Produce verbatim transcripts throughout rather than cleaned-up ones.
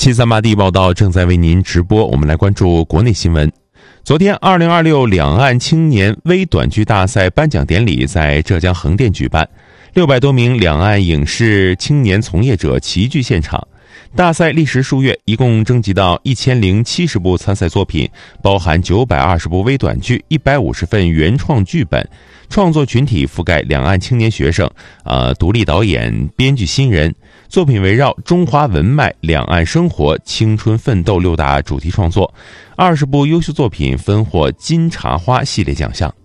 七三八 D 报道正在为您直播，我们来关注国内新闻。昨天二零二六两岸青年微短剧大赛颁奖典礼在浙江横店举办，六百多名两岸影视青年从业者齐聚现场。大赛历时数月，一共征集到一千零七十部参赛作品，包含九百二十部微短剧、一百五十份原创剧本。创作群体覆盖两岸青年学生、呃独立导演、编剧新人。作品围绕中华文脉、两岸生活、青春奋斗六大主题创作，二十部优秀作品分获金茶花系列奖项。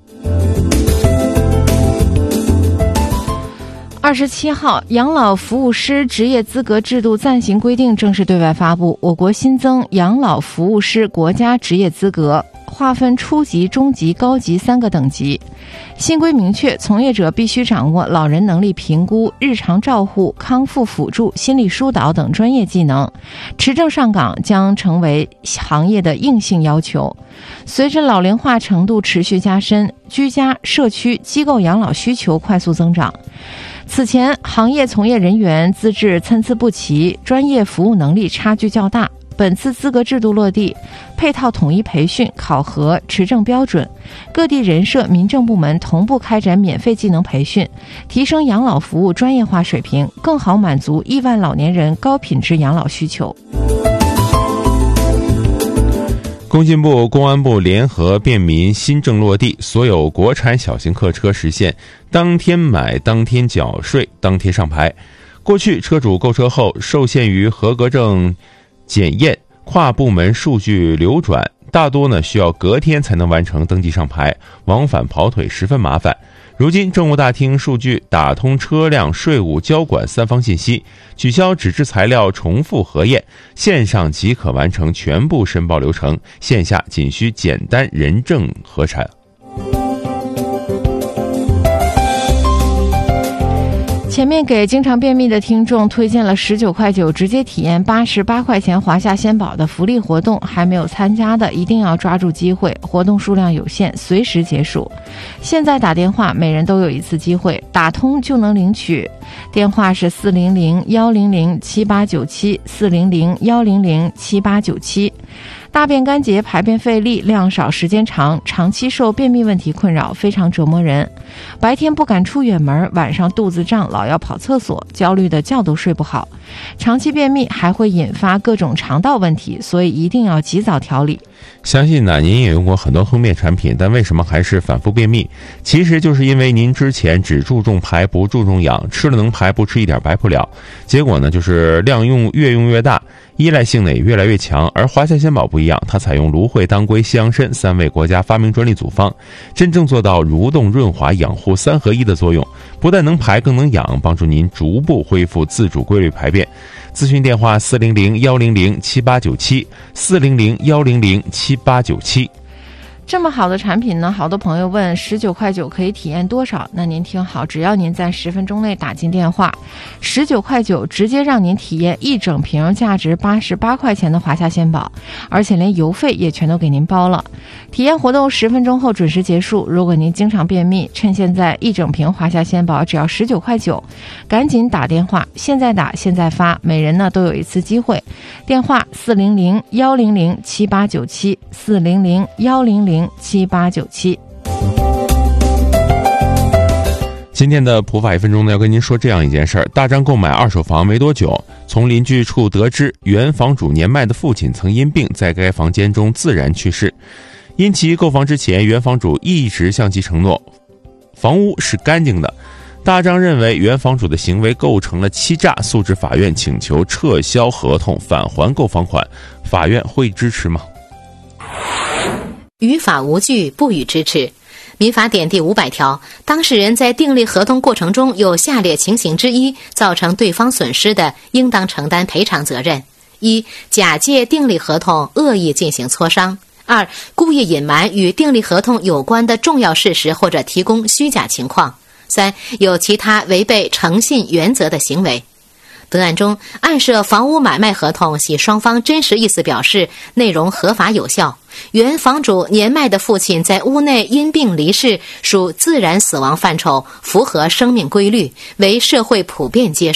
二十七号，养老服务师职业资格制度暂行规定正式对外发布。我国新增养老服务师国家职业资格，划分初级、中级、高级三个等级。新规明确，从业者必须掌握老人能力评估、日常照护、康复辅助、心理疏导等专业技能。持证上岗将成为行业的硬性要求。随着老龄化程度持续加深，居家、社区、机构养老需求快速增长。此前，行业从业人员资质参差不齐，专业服务能力差距较大。本次资格制度落地，配套统一培训、考核、持证标准，各地人社民政部门同步开展免费技能培训，提升养老服务专业化水平，更好满足亿万老年人高品质养老需求。 工信部、公安部联合便民新政落地，所有国产小型客车实现当天买、当天缴税、当天上牌。过去车主购车后受限于合格证检验、跨部门数据流转，大多呢需要隔天才能完成登记上牌，往返跑腿十分麻烦。如今政务大厅数据打通车辆、税务、交管三方信息，取消纸质材料重复核验，线上即可完成全部申报流程，线下仅需简单人证核查。 前面给经常便秘的听众推荐了十九块九直接体验八十八块钱华夏鲜宝的福利活动，还没有参加的一定要抓住机会，活动数量有限，随时结束。现在打电话，每人都有一次机会，打通就能领取。电话是四零零幺零零七八九七四零零幺零零七八九七。大便干结、排便费力、量少时间长，长期受便秘问题困扰，非常折磨人。白天不敢出远门，晚上肚子胀，老要跑厕所，焦虑的觉都睡不好。长期便秘还会引发各种肠道问题，所以一定要及早调理。 相信呢，您也用过很多烘焙产品，但为什么还是反复便秘？其实就是因为您之前只注重排不注重养，吃了能排，不吃一点白不了。结果呢，就是量用越用越大，依赖性呢也越来越强。而华夏鲜宝不一样，它采用芦荟、当归、西洋参三味国家发明专利组方，真正做到蠕动、润滑、养护三合一的作用，不但能排更能养，帮助您逐步恢复自主规律排便。咨询电话四零零幺零零七八九七四零零幺零零七八九七。 这么好的产品呢，好多朋友问十九块九可以体验多少？那您听好，只要您在十分钟内打进电话，十九块九直接让您体验一整瓶价值八十八块钱的华夏鲜宝，而且连邮费也全都给您包了。体验活动十分钟后准时结束。如果您经常便秘，趁现在一整瓶华夏鲜宝只要十九块九，赶紧打电话，现在打现在发，每人呢都有一次机会。电话四零零幺零零七八九七四零零幺零零七八九七。 今天的普法一分钟呢，要跟您说这样一件事儿：大张购买二手房没多久，从邻居处得知原房主年迈的父亲曾因病在该房间中自然去世。因其购房之前，原房主一直向其承诺房屋是干净的。大张认为原房主的行为构成了欺诈，诉至法院请求撤销合同，返还购房款。法院会支持吗？ 于法无据，不予支持。民法典第五百条，当事人在订立合同过程中有下列情形之一造成对方损失的，应当承担赔偿责任：一、假借订立合同恶意进行磋商；二、故意隐瞒与订立合同有关的重要事实或者提供虚假情况；三、有其他违背诚信原则的行为。本案中，案涉房屋买卖合同系双方真实意思表示，内容合法有效。原房主年迈的父亲在屋内因病离世，属自然死亡范畴，符合生命规律，为社会普遍接受。